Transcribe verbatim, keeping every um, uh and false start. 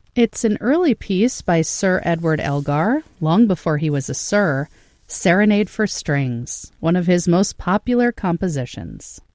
It's an early piece by Sir Edward Elgar, long before he was a sir, Serenade for Strings, one of his most popular compositions.